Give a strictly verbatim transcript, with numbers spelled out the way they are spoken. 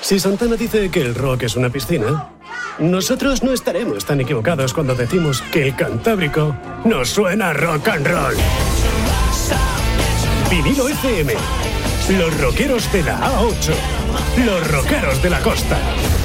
Si Santana dice que el rock es una piscina, nosotros no estaremos tan equivocados cuando decimos que el Cantábrico nos suena rock and roll. Vinilo F M. Los rockeros de la A ocho. Los rockeros de la costa.